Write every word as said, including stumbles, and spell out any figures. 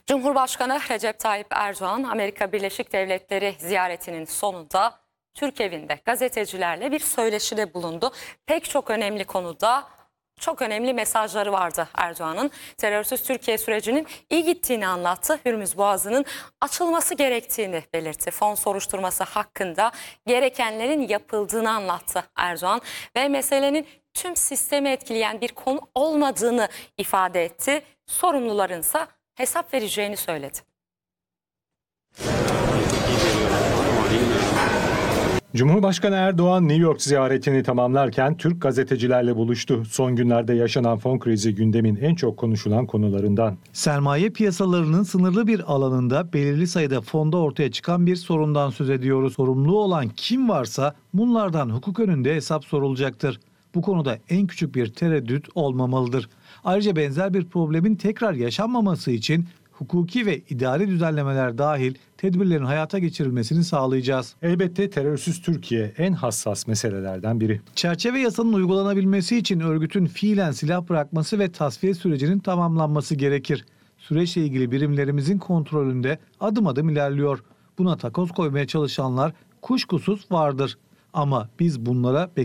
Cumhurbaşkanı Recep Tayyip Erdoğan, Amerika Birleşik Devletleri ziyaretinin sonunda Türk evinde gazetecilerle bir söyleşide bulundu. Pek çok önemli konuda çok önemli mesajları vardı Erdoğan'ın. Terörsüz Türkiye sürecinin iyi gittiğini anlattı. Hürmüz Boğazı'nın açılması gerektiğini belirtti. Fon soruşturması hakkında gerekenlerin yapıldığını anlattı Erdoğan ve meselenin tüm sistemi etkileyen bir konu olmadığını ifade etti. Sorumlularınsa hesap vereceğini söyledi. Cumhurbaşkanı Erdoğan New York ziyaretini tamamlarken Türk gazetecilerle buluştu. Son günlerde yaşanan fon krizi gündemin en çok konuşulan konularından. Sermaye piyasalarının sınırlı bir alanında belirli sayıda fonda ortaya çıkan bir sorundan söz ediyoruz. Sorumlu olan kim varsa bunlardan hukuk önünde hesap sorulacaktır. Bu konuda en küçük bir tereddüt olmamalıdır. Ayrıca benzer bir problemin tekrar yaşanmaması için hukuki ve idari düzenlemeler dahil tedbirlerin hayata geçirilmesini sağlayacağız. Elbette terörsüz Türkiye en hassas meselelerden biri. Çerçeve yasanın uygulanabilmesi için örgütün fiilen silah bırakması ve tasfiye sürecinin tamamlanması gerekir. Süreçle ilgili birimlerimizin kontrolünde adım adım ilerliyor. Buna takoz koymaya çalışanlar kuşkusuz vardır. Ama biz bunlara